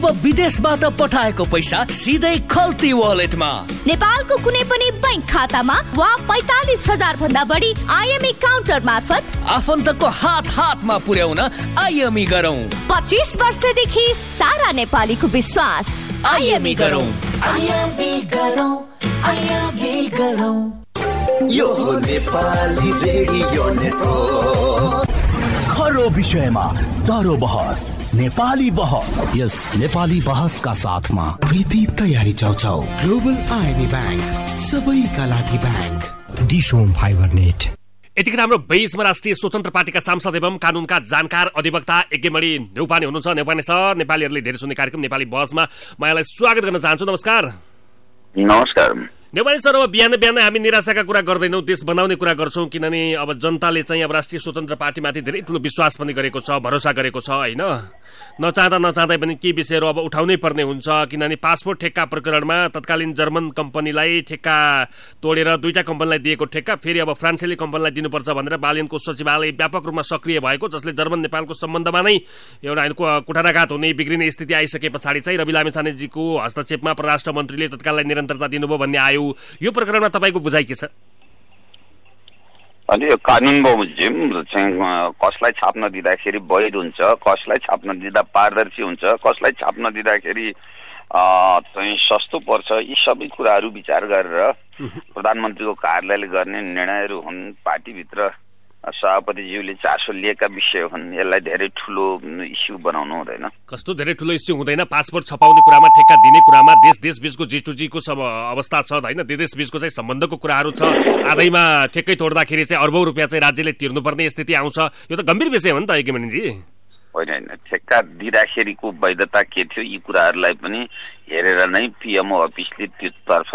विदेशबाट पठाएको पैसा सिधै खल्ती वालेटमा, नेपालको कुनै पनि बैंक खातामा वा 45,000 भन्दा बढी आइएमई काउन्टर मार्फत आफन्तको हातमा पुर्याउन आइएमई गरौँ। 25 वर्षदेखि सारा नेपालीको विश्वास। आइएमई गरौँ। यो हो नेपाली रेडियो नेटवर्क। खरो विषयमा दरो बहस, नेपाली बहस। यस नेपाली बहसका साथमा प्रीति तयारी चौचौ, ग्लोबल आइएमई ब्याङ्क, सबैका लागि ब्याङ्क, डिसोम फाइबर नेट। यतिखेर हाम्रो 22 राष्ट्रिय स्वतन्त्र पार्टीका सांसद एवं कानूनका जानकार अधिवक्ता यज्ञमणि न्यौपाने हुनुहुन्छ। न्यौपाने सर, नेपालीहरूले धेरै सुन्ने कार्यक्रम नेपाली बहसमा म यहाँलाई स्वागत गर्न चाहन्छु। नमस्कार। नमस्कार नेपाली सर। अब बिहान हामी निराशाका कुरा गर्दैनौँ, देश बनाउने कुरा गर्छौँ, किनभने अब जनताले चाहिँ अब राष्ट्रिय स्वतन्त्र पार्टीमाथि धेरै ठुलो विश्वास पनि गरेको छ, भरोसा गरेको छ होइन। नचाहँदै पनि केही विषयहरू अब उठाउनै पर्ने हुन्छ, किनभने पासपोर्ट ठेक्का प्रकरणमा तत्कालीन जर्मन कम्पनीलाई ठेक्का तोडेर 2टा कम्पनीलाई दिएको ठेक्का फेरि अब फ्रान्सेली कम्पनीलाई दिनुपर्छ भनेर बालियनको सचिवालय व्यापक रूपमा सक्रिय भएको, जसले जर्मन नेपालको सम्बन्धमा नै एउटा कुठाराघात हुने बिग्रिने स्थिति आइसके पछाडि चाहिँ रवि लामिछानेजीको हस्तक्षेपमा परराष्ट्र मन्त्रीले तत्काललाई निरन्तरता दिनुभयो भन्ने आयो। यो प्रकरणमा तपाईँको बुझाइ के छ? अनि यो कानुन बमोजिम चाहिँ कसलाई छाप्न दिँदाखेरि वैध हुन्छ, कसलाई छाप्न दिँदा पारदर्शी हुन्छ, कसलाई छाप्न दिँदाखेरि चाहिँ सस्तो पर्छ, यी सबै कुराहरू विचार गरेर प्रधानमन्त्रीको कार्यालयले गर्ने निर्णयहरू हुन्। पार्टीभित्र सभापतिज्यूले चासो लिएका विषय हुन्। यसलाई धेरै ठुलो इस्यु बनाउनु हुँदैन। कस्तो धेरै ठुलो इस्यु हुँदैन? पासपोर्ट छपाउने कुरामा, ठेक्का दिने कुरामा देश बीचको G2G को अवस्था छ होइन, देश बीचको चाहिँ सम्बन्धको कुराहरू छ। आधैमा ठेक्कै तोड्दाखेरि चाहिँ अर्बौं रुपियाँ चाहिँ राज्यले तिर्नुपर्ने स्थिति आउँछ। यो त गम्भीर विषय हो नि त यज्ञमणिजी। होइन, ठेक्का दिँदाखेरिको वैधता के थियो यी कुराहरूलाई पनि हेरेर नै पिएमओ अफिसले त्योतर्फ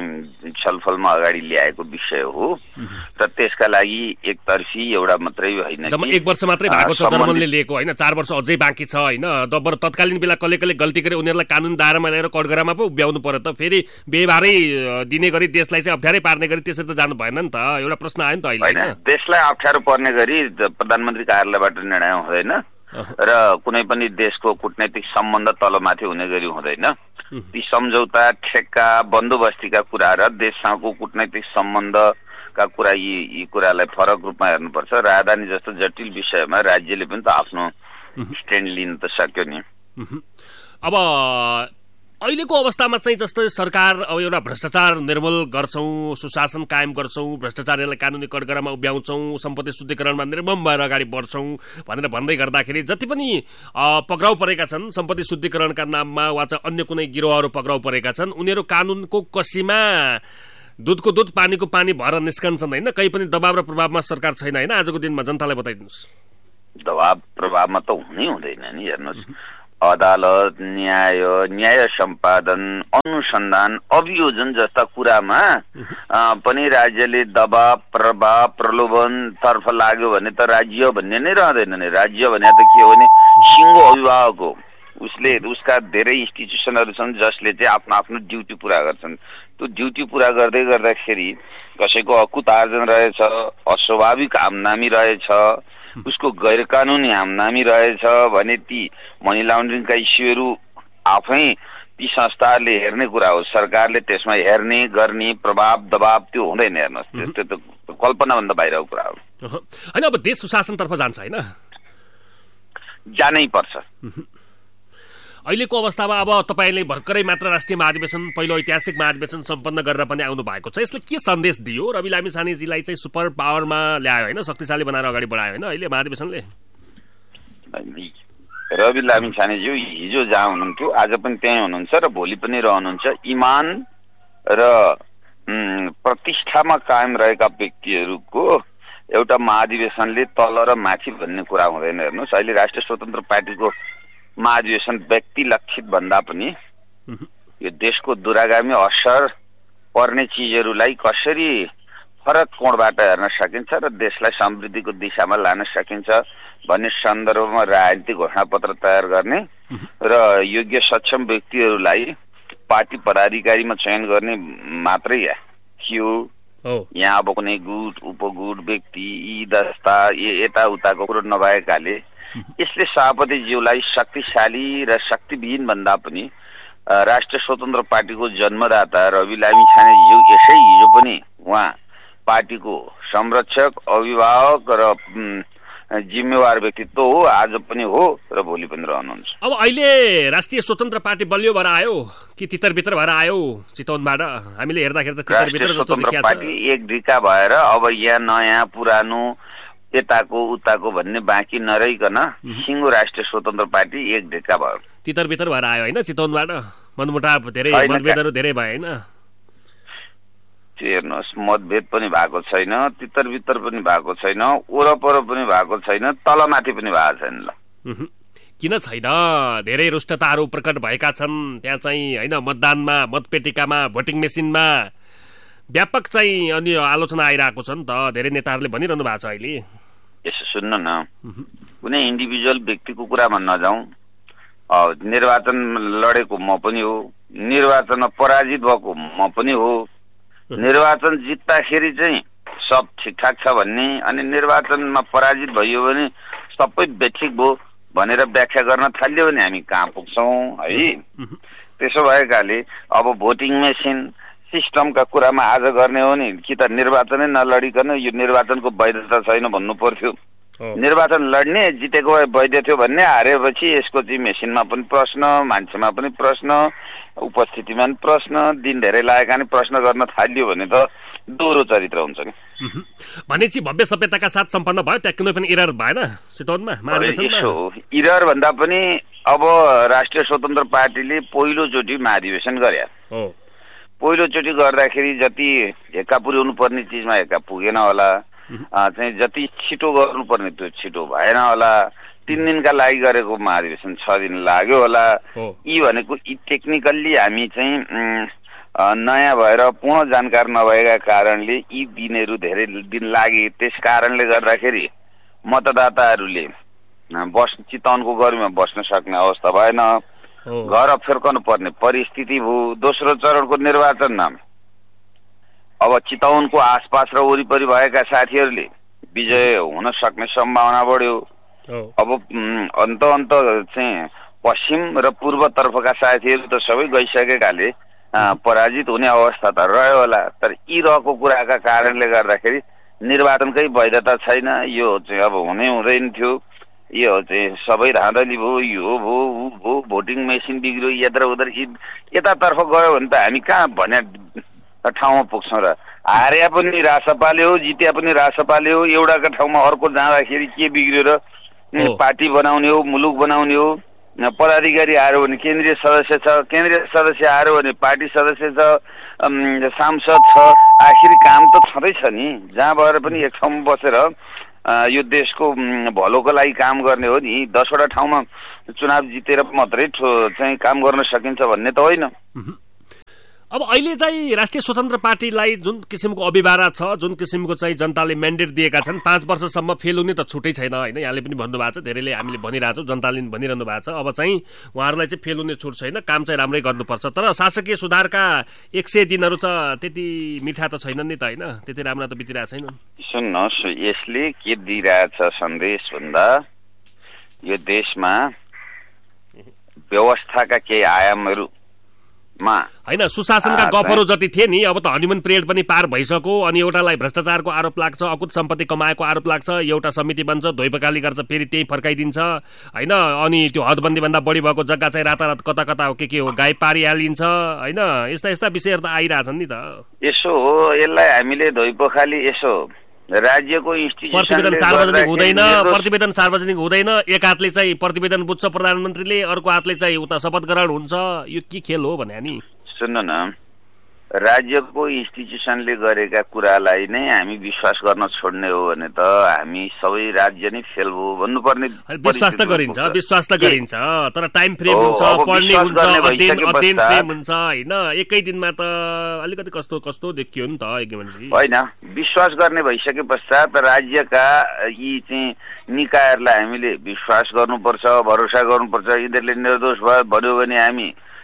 छलफलमा अगाडि ल्याएको विषय हो र त्यसका लागि एकतर्फी एउटा मात्रै होइन, जम्मा 1 वर्ष मात्रै भएको छ जर्मनले लिएको होइन, 4 वर्ष अझै बाँकी छ होइन। तत्कालीन बेला कसले गल्ती गरे उनीहरूलाई कानुन दायरामा ल्याएर कठघरामा पो उभ्याउनु पर्यो त, फेरि बेभारै दिने गरी देशलाई चाहिँ अप्ठ्यारै पार्ने गरी त्यसरी त जानु भएन नि त। एउटा प्रश्न आयो नि त अहिले। देशलाई अप्ठ्यारो पर्ने गरी प्रधानमन्त्री कार्यालयबाट निर्णय हुँदैन र कुनै पनि देशको कूटनैतिक सम्बन्ध तलमाथि हुने गरी हुँदैन। ती सम्झौता, ठेक्का, बन्दोबस्तीका कुरा र देशसँगको कूटनैतिक सम्बन्धका कुरा, यी कुरालाई फरक रूपमा हेर्नुपर्छ। राजधानी जस्तो जटिल विषयमा राज्यले पनि त आफ्नो स्ट्यान्ड लिन त सक्यो नि। अब अहिलेको अवस्थामा चाहिँ जस्तै सरकार अब एउटा भ्रष्टाचार निर्मूल गर्छौँ, सुशासन कायम गर्छौँ, भ्रष्टाचारीलाई कानुनी कठघरामा उभ्याउँछौँ, सम्पत्ति शुद्धिकरणमा निर्मम भएर अगाडि बढ्छौँ भनेर भन्दै गर्दाखेरि जति पनि पक्राउ परेका छन् सम्पत्ति शुद्धिकरणका नाममा वा चाहिँ अन्य कुनै गिरोहहरू पक्राउ परेका छन्, उनीहरू कानुनको कसीमा दुधको दुध पानीको पानी भएर निस्कन्छन् होइन। कहीँ पनि दबाव र प्रभावमा सरकार छैन होइन। आजको दिनमा जनतालाई बताइदिनुहोस्। दबाव प्रभावमा त हुनै हुँदैन नि। हेर्नुहोस्, अदालत, न्याय सम्पादन, अनुसन्धान, अभियोजन जस्ता कुरामा पनि राज्यले दबाव, प्रभाव, प्रलोभन तर्फ लाग्यो भने त राज्य भन्ने नै रहँदैन नि। राज्य भने त के हो भने सिङ्गो अभिभावक हो। उसका धेरै इन्स्टिट्युसनहरू छन् जसले चाहिँ आफ्नो ड्युटी पुरा गर्छन्। त्यो ड्युटी पुरा गर्दै गर्दाखेरि कसैको अकुतार्जन रहेछ, अस्वाभाविक आमदामी रहेछ, उसको गैर कानुनी आमदामी रहेछ भने ती मनी लाउन्ड्रिङका इस्युहरू आफै ती संस्थाहरूले हेर्ने कुरा हो। सरकारले त्यसमा हेर्ने गर्ने प्रभाव दबाव त्यो हुँदैन। हेर्नुहोस्, त्यो त कल्पनाभन्दा बाहिरको कुरा हो होइन। अब देश सुशासनतर्फ जान्छ होइन, जानै पर्छ। अहिलेको अवस्थामा अब तपाईँले भर्खरै मात्र राष्ट्रिय महाधिवेशन, पहिलो ऐतिहासिक महाधिवेशन सम्पन्न गरेर पनि आउनु भएको छ। यसले के सन्देश दियो? रवि लामिछानेजीलाई चाहिँ सुपर पावरमा ल्यायो होइन, शक्तिशाली बनाएर अगाडि बढायो होइन अहिले महाधिवेशनले। रवि लामिछानेजी हिजो जहाँ हुनुहुन्थ्यो आज पनि त्यहीँ हुनुहुन्छ र भोलि पनि रहनुहुन्छ। इमान र प्रतिष्ठामा कायम रहेका व्यक्तिहरूको एउटा महाधिवेशनले तल र माथि भन्ने कुरा हुँदैन। हेर्नुहोस्, अहिले राष्ट्रिय स्वतन्त्र पार्टीको महाधिवेशन व्यक्ति लक्षित भन्दा पनि यो देशको दूरगामी असर पर्ने चिजहरूलाई कसरी फरक कोणबाट हेर्न सकिन्छ र देशलाई समृद्धिको दिशामा लान सकिन्छ भन्ने सन्दर्भमा राजनीतिक घोषणापत्र तयार गर्ने र योग्य सक्षम व्यक्तिहरूलाई पार्टी पदाधिकारीमा चयन गर्ने मात्रै थियो। यहाँ अब कुनै गुट उपगुट व्यक्ति यी दस्ता यताउताको कुरो नभएकाले यसले सभापतिज्यूलाई शक्तिशाली र शक्तिविहीन भन्दा पनि राष्ट्रिय स्वतन्त्र पार्टीको जन्मदाता रवि लामिछानेज्यू यसै हिजो पनि उहाँ पार्टीको संरक्षक अभिभावक र जिम्मेवार व्यक्तित्व हो, आज पनि हो र भोलि पनि रहनुहुन्छ। अब अहिले राष्ट्रिय स्वतन्त्र पार्टी बलियो भएर आयो कि तितर-बितर भएर आयो चितवनबाट? हामीले हेर्दाखेरि त तितर-बितर जस्तो देखिया छ। पार्टी एक ढिका भएर अब यहाँ नयाँ पुरानो यताको उताको भन्ने बाँकी नरहिकन सिङ्गो राष्ट्रिय स्वतन्त्र पार्टी एक ढिका भयो। तितर-बितर भएर आयो होइन चितवनबाट? मनमुटाव धेरै, मतभेदहरू धेरै भयो होइन? हेर्नुहोस्, मतभेद पनि भएको छैन, तितर-बितर पनि भएको छैन, ओरपर पनि भएको छैन, तलमाथि पनि भएको छैन। ल किन छैन? धेरै रुष्टताहरू प्रकट भएका छन् त्यहाँ चाहिँ होइन, मतदानमा, मतपेटिकामा, भोटिङ मेसिनमा व्यापक चाहिँ अनि आलोचना आइरहेको छ नि त। धेरै नेताहरूले भनिरहनु भएको छ अहिले। यसो सुन्नु न, कुनै इन्डिभिजुअल व्यक्तिको कुरामा नजाउँ। निर्वाचन लडेको म पनि हो, निर्वाचनमा पराजित भएको म पनि हो। निर्वाचन जित्दाखेरि चाहिँ सब ठिकठाक छ भन्ने अनि निर्वाचनमा पराजित भयो भने सबै बेठिक भयो भनेर व्याख्या गर्न थाल्यो भने हामी कहाँ पुग्छौँ है। त्यसो भएकाले अब भोटिङ मेसिन सिस्टमका कुरामा आज गर्ने हो नि कि त निर्वाचनै नलडिकन यो निर्वाचनको वैधता छैन भन्नु पर्थ्यो। निर्वाचन लड्ने जितेको वैध थियो भन्ने, हारेपछि यसको चाहिँ मेसिनमा पनि प्रश्न, मान्छेमा पनि प्रश्न, उपस्थितिमा पनि प्रश्न, दिन धेरै लागेका नि प्रश्न गर्न थाल्यो भने त दोहोरो चरित्र हुन्छ नि। भनेपछि भव्य सभ्यताका साथ सम्पन्न भयो, त्यहाँ कुनै पनि एरर भएन चितवनमा महाधिवेशनमा? एरर भन्दा पनि अब राष्ट्रिय स्वतन्त्र पार्टीले पहिलोचोटि महाधिवेशन गरे। पहिलोचोटि गर्दाखेरि जति हेक्का पुर्याउनु पर्ने चिजमा हेक्का पुगेन होला, चाहिँ जति छिटो गर्नुपर्ने त्यो छिटो भएन होला। 3 दिनका लागि गरेको महाधिवेशन 6 दिन लाग्यो होला। यी भनेको टेक्निकल्ली हामी चाहिँ नयाँ भएर पूर्ण जानकार नभएका कारणले यी दिनहरू धेरै दिन लागे। त्यस कारणले गर्दाखेरि मतदाताहरूले चितवनको गर्मीमा बस्न सक्ने अवस्था भएन, घर फर्कनु पर्ने परिस्थिति भयो। दोस्रो चरणको निर्वाचनमा अब चितवनको आसपास र वरिपरि भएका साथीहरूले विजय हुन सक्ने सम्भावना बढ्यो। अब अन्त चाहिँ पश्चिम र पूर्वतर्फका साथीहरू त सबै गइसकेकाले पराजित हुने अवस्था त रह्यो होला। तर यी रहेको कुराका कारणले गर्दाखेरि निर्वाचनकै वैधता छैन। यो चाहिँ अब हुनै हुँदैन थियो। यो चाहिँ सबै धाँधली भयो, यो भयो ऊ भयो, भोटिङ मेसिन बिग्रियो, यत्र उधर यतातर्फ गयो भने त हामी कहाँ भन्या ठाउँमा पुग्छौँ र? हार्या पनि रासपाले हो, जित्या पनि रासपाले हो। एउटाका ठाउँमा अर्को जाँदाखेरि के बिग्रियो र? पार्टी बनाउने हो, मुलुक बनाउने हो। पदाधिकारी आयो भने केन्द्रीय सदस्य छ, केन्द्रीय सदस्य आयो भने पार्टी सदस्य छ, सांसद छ। आखिर काम त छँदैछ नि। जहाँ भएर पनि एक ठाउँमा बसेर यो देशको भलोको लागि काम गर्ने हो नि। 10वटा ठाउँमा चुनाव जितेर मात्रै चाहिँ काम गर्न सकिन्छ भन्ने त होइन। अब अहिले चाहिँ राष्ट्रिय स्वतन्त्र पार्टीलाई जुन किसिमको अभिभारा छ, जुन किसिमको चाहिँ जनताले म्यान्डेट दिएका छन्, 5 वर्षसम्म फेल हुने त छुटै छैन होइन। यहाँले पनि भन्नुभएको छ, धेरैले हामीले भनिरहेछौँ, जनताले पनि भनिरहनु भएको छ। अब चाहिँ उहाँहरूलाई चाहिँ फेल हुने छुट छैन, काम चाहिँ राम्रै गर्नुपर्छ। तर शासकीय सुधारका 100 दिनहरू त त्यति मिठा त छैनन् नि त होइन, त्यति राम्रा त बितिरहेको छैन। सुन्नुहोस्, यसले के दिइरहेछ सन्देश भन्दा यो देशमा व्यवस्थाका केही आयामहरू होइन, सुशासनका गफहरू जति थिए नि, अब त हनीमुन पिरियड पनि पार भइसक्यो। अनि एउटालाई भ्रष्टाचारको आरोप लाग्छ, अकुत सम्पत्ति कमाएको आरोप लाग्छ, एउटा समिति बन्छ, धोइपकाली गर्छ, फेरि त्यही फर्काइदिन्छ होइन। अनि त्यो हदबन्दी भन्दा बढी भएको जग्गा चाहिँ रातारात कता कता हो के हो गाई पारिहालिन्छ होइन। यस्ता यस्ता विषयहरू त आइरहेछन् नि त। यसो हो, यसलाई हामीले धोइपखाली यसो राज्यको प्रतिवेदन सार्वजनिक हुँदैन, प्रतिवेदन सार्वजनिक हुँदैन। एक हातले चाहिँ प्रतिवेदन बुझ्छ प्रधानमन्त्रीले, अर्को हातले चाहिँ उता शपथ ग्रहण हुन्छ। यो के खेल हो भने नि? सुन्नु न, राज्यको इन्स्टिट्युसनले गरेका कुरालाई नै हामी विश्वास गर्न छोड्ने हो भने त हामी सबै राज्य नै फेल भयो भन्नुपर्ने। विश्वास त गरिन्छ, विश्वास त गरिन्छ, तर टाइम फ्रेम हुन्छ, पढ्ने हुन्छ, अध्ययन फ्रेम हुन्छ होइन। एकै दिनमा त अलिकति कस्तो कस्तो देखियो नि त होइन। विश्वास गर्ने भइसके पश्चात राज्यका यी चाहिँ निकायहरूलाई हामीले विश्वास गर्नुपर्छ, भरोसा गर्नुपर्छ। यिनीहरूले निर्दोष भयो भन्यो भने हामी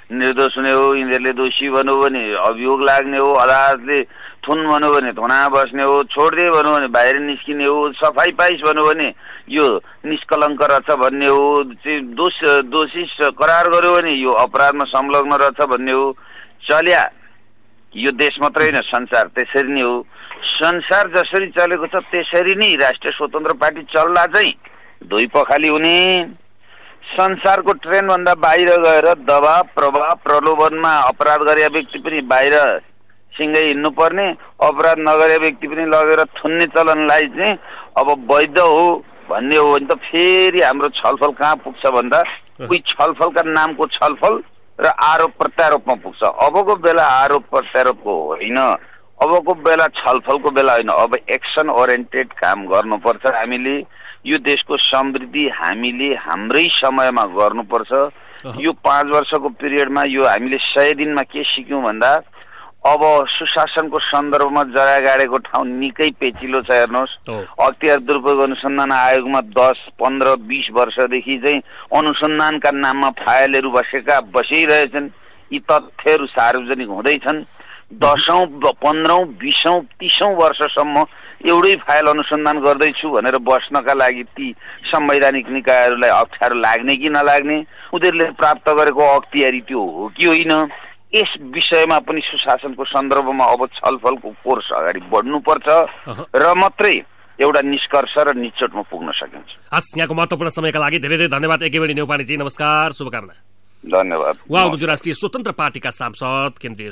निर्दोष हुने हो, यिनीहरूले दोषी भन्यो भने अभियोग लाग्ने हो, अदालतले थुन भन्यो भने थुना बस्ने हो, छोडिदिए भन्यो भने बाहिर निस्किने हो, सफाई पाइस भन्यो भने यो निष्कलङ्क रहेछ भन्ने हो, दोषी करार गर्यो भने यो अपराधमा संलग्न रहेछ भन्ने हो। चल्या यो देश मात्रै होइन संसार त्यसरी नै हो। संसार जसरी चलेको छ त्यसरी नै राष्ट्रिय स्वतन्त्र पार्टी चल्ला चाहिँ दुई पखाली हुने। संसारको ट्रेनभन्दा बाहिर गएर दबाव प्रभाव प्रलोभनमा अपराध गरे व्यक्ति पनि बाहिर सिँगै हिँड्नु पर्ने, अपराध नगरे व्यक्ति पनि लगेर थुन्ने चलनलाई चाहिँ अब वैध हो भन्ने हो भने त फेरि हाम्रो छलफल कहाँ पुग्छ भन्दा कोही छलफलका नामको छलफल र आरोप प्रत्यारोपमा पुग्छ। अबको बेला आरोप प्रत्यारोपको होइन, अबको बेला छलफलको बेला होइन, अब एक्सन ओरिएन्टेड काम गर्नुपर्छ। हामीले यो देशको समृद्धि हामीले हाम्रै समयमा गर्नुपर्छ। यो 5 वर्षको पिरियडमा यो हामीले 100 दिनमा के सिक्यौँ भन्दा अब सुशासनको सन्दर्भमा जरा गाडेको ठाउँ निकै पेचिलो छ। हेर्नुहोस्, अख्तियार दुरुपयोग अनुसन्धान आयोगमा 10, 15, 20 वर्षदेखि चाहिँ अनुसन्धानका नाममा फाइलहरू बसिरहेछन्। यी तथ्यहरू सार्वजनिक हुँदैछन्। 10औं, 15औं, 20औं, 30औं वर्षसम्म एउटै फाइल अनुसन्धान गर्दैछु भनेर बस्नका लागि ती संवैधानिक निकायहरूलाई अप्ठ्यारो लाग्ने कि नलाग्ने, उनीहरूले प्राप्त गरेको अख्तियारी त्यो हो कि होइन, यस विषयमा पनि सुशासनको सन्दर्भमा अब छलफलको कोर्स अगाडि बढ्नुपर्छ र मात्रै एउटा निष्कर्ष र निचोटमा पुग्न सकिन्छ। हस्, यहाँको महत्त्वपूर्ण समयका लागि धेरै धेरै धन्यवाद एकेबेडी न्यौपानेजी। नमस्कार, शुभकामना। धन्यवाद। उहाँ हुनुहुन्थ्यो राष्ट्रिय स्वतन्त्र पार्टीका सांसद, केन्द्रीय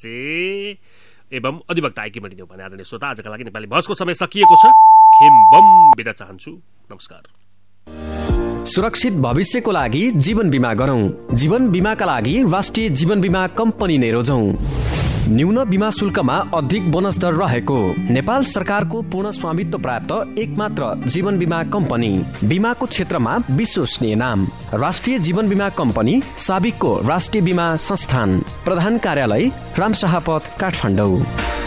सदस्य एवं अधिवक्ता एकेबेडी न्यौपाने। आदरणीय श्रोता, आजका लागि नेपाली बहसको समय सकिएको छ। खेम बिदा चाहन्छु। नमस्कार। सुरक्षित भविष्यको लागि जीवन बीमा गरौं। जीवन बीमाका लागि राष्ट्रिय जीवन बीमा कम्पनी नै रोजौं। न्यून बीमा शुल्कमा अधिक बोनस दर रहेको नेपाल सरकारको पूर्ण स्वामित्व प्राप्त एकमात्र जीवन बीमा कम्पनी। बीमाको क्षेत्रमा विश्वसनीय नाम राष्ट्रिय जीवन बीमा कम्पनी, साबिकको राष्ट्रिय बीमा संस्थान। प्रधान कार्यालय रामशाहपथ, काठमाडौँ।